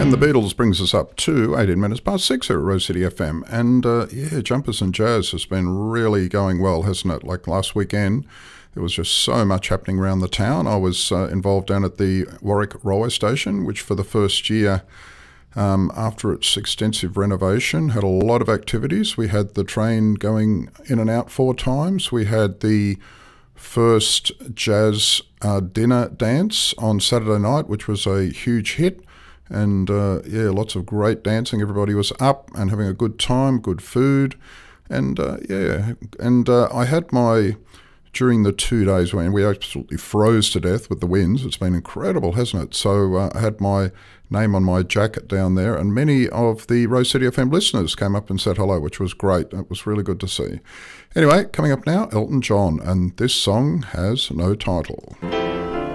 And the Beatles brings us up to 18 minutes past 6 here at Rose City FM. And yeah, Jumpers and Jazz has been really going well, hasn't it? Like last weekend, there was just so much happening around the town. I was involved down at the Warwick Railway Station, which for the first year, after its extensive renovation, had a lot of activities. We had the train going in and out 4 times. We had the first jazz dinner dance on Saturday night, which was a huge hit. And yeah, lots of great dancing. Everybody was up and having a good time, good food. And yeah, and I had during the 2 days when we absolutely froze to death with the winds, it's been incredible, hasn't it? So I had my name on my jacket down there, and many of the Rose City FM listeners came up and said hello, which was great. It was really good to see. Anyway, coming up now, Elton John, and this song has no title.